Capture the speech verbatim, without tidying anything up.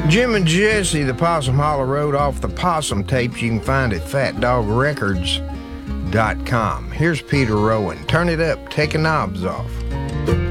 Jim and Jesse, the Possum Hollow Road off the Possum tapes you can find at fat dog records dot com. Here's Peter Rowan. Turn it up, taking knobs off.